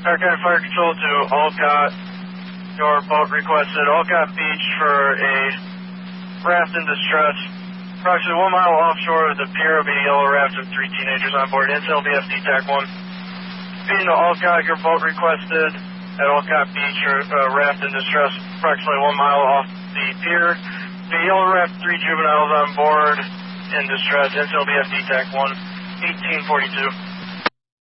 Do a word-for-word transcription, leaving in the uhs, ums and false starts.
Clark County Fire Control to Olcott. Your boat requested Olcott Beach for a raft in distress. Approximately one mile offshore of the pier will be a yellow raft with three teenagers on board. Intel B F D TAC one. Speeding to Olcott, your boat requested at Olcott Beach for a raft in distress. Approximately one mile off the pier. The yellow raft, three juveniles on board in distress. Intel B F D TAC one, eighteen forty-two.